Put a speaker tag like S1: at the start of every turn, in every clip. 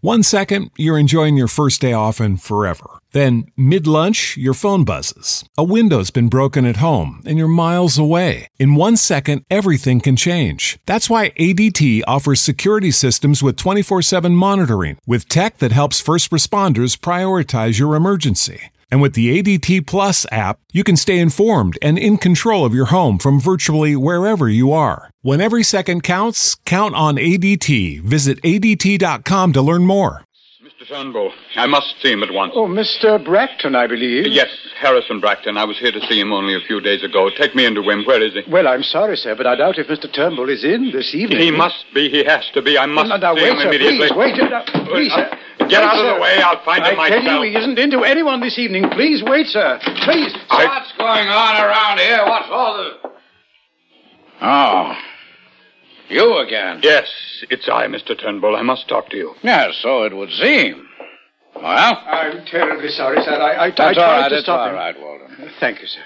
S1: 1 second, you're enjoying your first day off and forever. Then, mid-lunch, your phone buzzes. A window's been broken at home, and you're miles away. In 1 second, everything can change. That's why ADT offers security systems with 24/7 monitoring, with tech that helps first responders prioritize your emergency. And with the ADT Plus app, you can stay informed and in control of your home from virtually wherever you are. When every second counts, count on ADT. Visit ADT.com to learn more.
S2: Mr. Turnbull, I must see him at once.
S3: Oh, Mr. Bracton, I believe.
S2: Yes, Harrison Bracton. I was here to see him only a few days ago. Take me into him. Where is he?
S3: Well, I'm sorry, sir, but I doubt if Mr. Turnbull is in this evening.
S2: He must be. He has to be. I must see
S3: wait,
S2: him
S3: sir,
S2: immediately.
S3: Please, wait. Please, sir.
S2: Get out of the way. I'll find him myself.
S3: I tell you, he isn't into anyone this evening. Please wait, sir. Please.
S4: What's going on around here? What's all this? Oh, you again?
S2: Yes, it's I, Mr. Turnbull. I must talk to you.
S4: Yes, so it would seem. Well?
S3: I'm terribly sorry, sir. I tried to stop him.
S4: All right, Walden.
S3: Thank you, sir.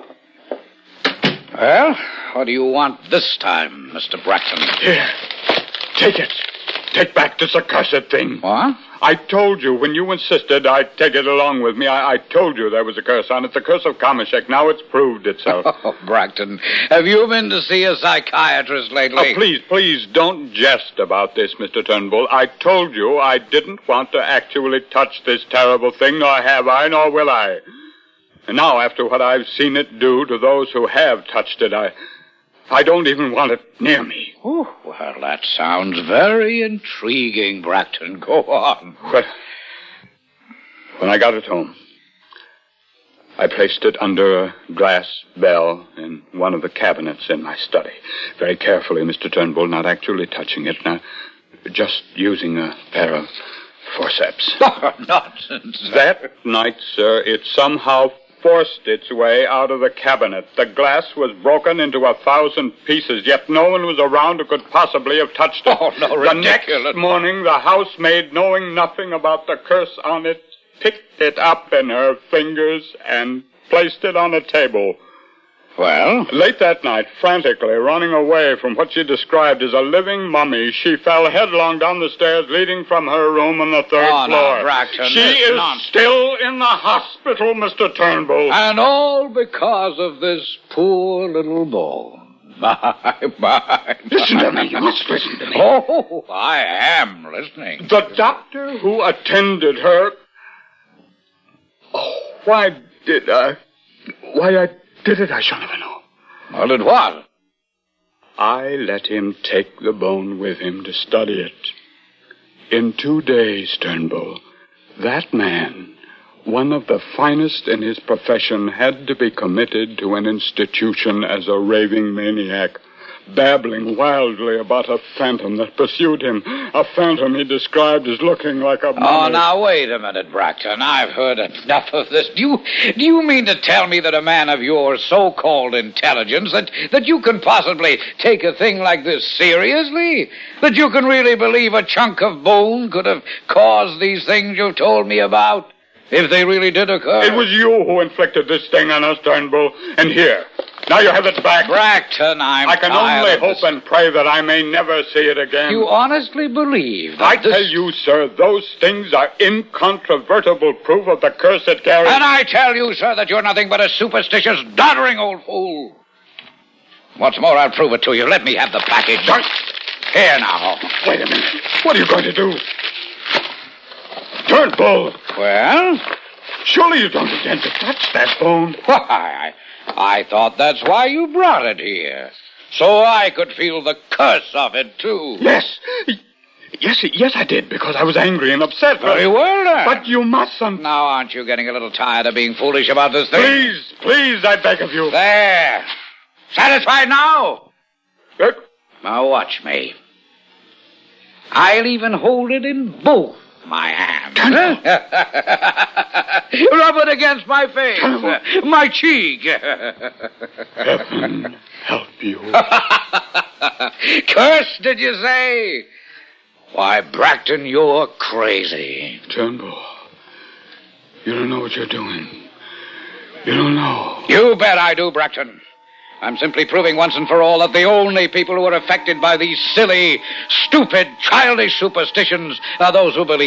S4: Well, what do you want this time, Mr. Bracton?
S2: Here. Take it. Take back this accursed thing.
S4: What?
S2: I told you when you insisted I'd take it along with me. I told you there was a curse on it. The curse of Kamashek. Now it's proved itself.
S4: Oh, Bracton, have you been to see a psychiatrist lately?
S2: Oh, please, don't jest about this, Mr. Turnbull. I told you I didn't want to actually touch this terrible thing, nor have I, nor will I. And now, after what I've seen it do to those who have touched it, I don't even want it near me.
S4: Oh, well, that sounds very intriguing, Bracton. Go on.
S2: But when I got it home, I placed it under a glass bell in one of the cabinets in my study. Very carefully, Mr. Turnbull, not actually touching it, not just using a pair of forceps.
S4: Oh, nonsense.
S2: That night, sir, it somehow forced its way out of the cabinet. The glass was broken into 1,000 pieces, yet no one was around who could possibly have touched it.
S4: Oh, no, ridiculous.
S2: The next morning, the housemaid, knowing nothing about the curse on it, picked it up in her fingers and placed it on a table.
S4: Well?
S2: Late that night, frantically running away from what she described as a living mummy, she fell headlong down the stairs leading from her room on the third floor.
S4: No, Bracton,
S2: she is still in the hospital, Mr. Turnbull.
S4: And all because of this poor little bone. Bye.
S2: Listen to me. You must listen to me.
S4: Oh, I am listening.
S2: The doctor who attended her... Oh, why I did it, I shall never know.
S4: Well, it was.
S2: I let him take the bone with him to study it. In 2 days, Turnbull, that man, one of the finest in his profession, had to be committed to an institution as a raving maniac, babbling wildly about a phantom that pursued him, a phantom he described as looking like a mummy.
S4: Oh, now, wait a minute, Bracton. I've heard enough of this. Do you mean to tell me that a man of your so-called intelligence, that you can possibly take a thing like this seriously? That you can really believe a chunk of bone could have caused these things you've told me about? If they really did occur?
S2: It was you who inflicted this thing on us, Turnbull. And here, now you have it back.
S4: Bracton, I
S2: can only hope and pray that I may never see it again.
S4: You honestly believe that
S2: I tell you, sir, those things are incontrovertible proof of the curse it carries.
S4: And I tell you, sir, that you're nothing but a superstitious, doddering old fool. What's more, I'll prove it to you. Let me have the package. Here now.
S2: Wait a minute. What are you going to do? Turnbull!
S4: Well?
S2: Surely you don't intend to touch that bone.
S4: Why, I thought that's why you brought it here. So I could feel the curse of it, too.
S2: Yes, I did, because I was angry and upset.
S4: Very well, then.
S2: But you mustn't.
S4: Now, aren't you getting a little tired of being foolish about this thing?
S2: Please, I beg of you.
S4: There. Satisfied now?
S2: Good.
S4: Now, watch me. I'll even hold it in both my hands. Rub it against my face. My cheek.
S2: Heaven help you.
S4: Curse, did you say? Why, Bracton, you're crazy.
S2: Turnbull, you don't know what you're doing. You don't know.
S4: You bet I do, Bracton. I'm simply proving once and for all that the only people who are affected by these silly, stupid, childish superstitions are those who believe